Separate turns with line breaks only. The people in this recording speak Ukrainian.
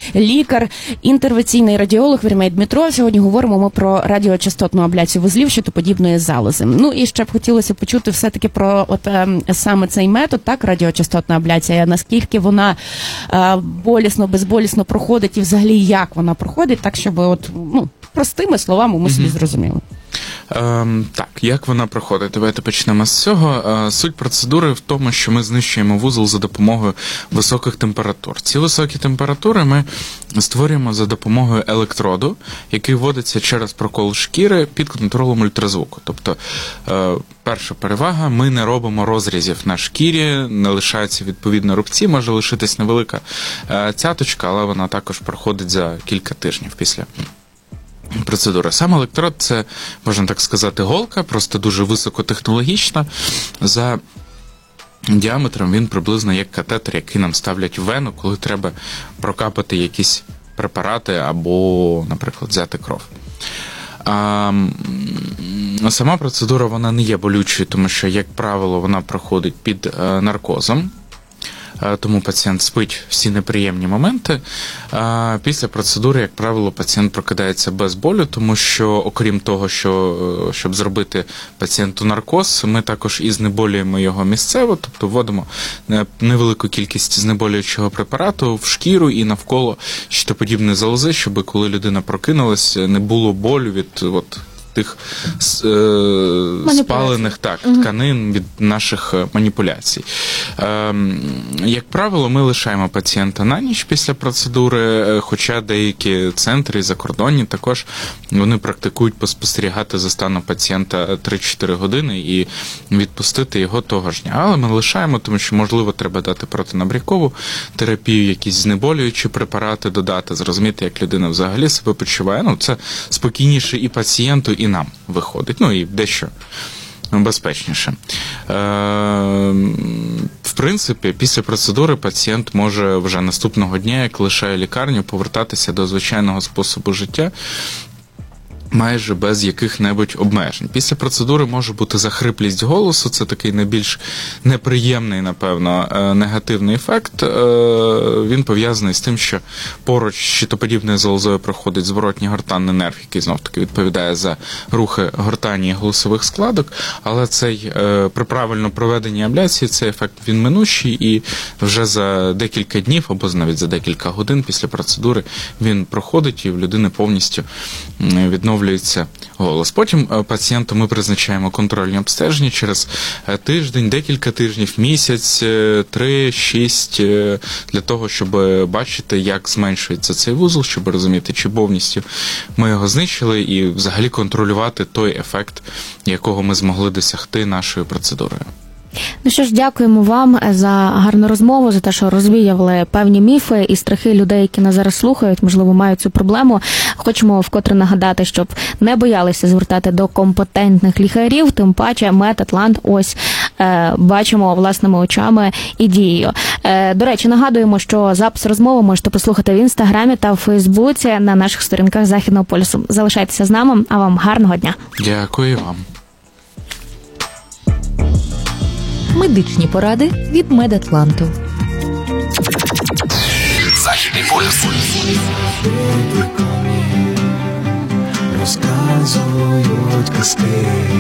лікар, інтервенційний радіолог Вірмей Дмитро. Сьогодні говоримо ми про радіочастотну абляцію вузлів щитоподібної залози. Ну і ще б хотілося почути все-таки про саме цей метод, так, радіочастотна абляція, наскільки вона болісно, безболісно проходить і взагалі як вона проходить, так, щоб простими словами ми собі зрозуміли.
Так, як вона проходить? Давайте почнемо з цього. Суть процедури в тому, що ми знищуємо вузол за допомогою високих температур. Ці високі температури ми створюємо за допомогою електроду, який вводиться через прокол шкіри під контролем ультразвуку. Тобто, перша перевага, ми не робимо розрізів на шкірі, не лишаються відповідно рубці, може лишитись невелика цяточка, але вона також проходить за кілька тижнів після процедура. Сам електрод – це, можна так сказати, голка, просто дуже високотехнологічна. За діаметром він приблизно як катетер, який нам ставлять в вену, коли треба прокапати якісь препарати або, наприклад, взяти кров. Сама процедура, вона не є болючою, тому що, як правило, вона проходить під наркозом. Тому пацієнт спить всі неприємні моменти. Після процедури, як правило, пацієнт прокидається без болю, тому що, окрім того, щоб зробити пацієнту наркоз, ми також і знеболюємо його місцево, тобто вводимо невелику кількість знеболюючого препарату в шкіру і навколо щитоподібної залози, щоб коли людина прокинулась, не було болю від тих спалених тканин від наших маніпуляцій. Як правило, ми лишаємо пацієнта на ніч після процедури, хоча деякі центри закордонні також вони практикують поспостерігати за станом пацієнта 3-4 години і відпустити його того ж дня. Але ми лишаємо, тому що, можливо, треба дати протинабрякову терапію, якісь знеболюючі препарати додати, зрозуміти, як людина взагалі себе почуває. Це спокійніше і пацієнту, і нам виходить, і дещо безпечніше. В принципі, після процедури пацієнт може вже наступного дня, як лишає лікарню, повертатися до звичайного способу життя, майже без яких-небудь обмежень. Після процедури може бути захриплість голосу, це такий найбільш неприємний, напевно, негативний ефект. Він пов'язаний з тим, що поруч з щитоподібною залозою проходить зворотній гортанний нерв, який знов-таки відповідає за рухи гортані і голосових складок, але при правильно проведенні абляції цей ефект він минущий, і вже за декілька днів або навіть за декілька годин після процедури він проходить, і в людини повністю відновлюється голос. Потім пацієнту ми призначаємо контрольні обстеження через тиждень, декілька тижнів, місяць, 3-6, для того, щоб бачити, як зменшується цей вузол, щоб розуміти, чи повністю ми його знищили, і взагалі контролювати той ефект, якого ми змогли досягти нашою процедурою.
Ну що ж, дякуємо вам за гарну розмову, за те, що розвіяли певні міфи і страхи людей, які нас зараз слухають, можливо, мають цю проблему. Хочемо вкотре нагадати, щоб не боялися звертати до компетентних лікарів, тим паче Медатлант ось бачимо власними очами і дією. До речі, нагадуємо, що запис розмови можете послухати в Інстаграмі та в Фейсбуці на наших сторінках Західного полюсу. Залишайтеся з нами, а вам гарного дня.
Дякую вам.
Медичні поради від Медатланту.
Західний полюс. Розказують казки.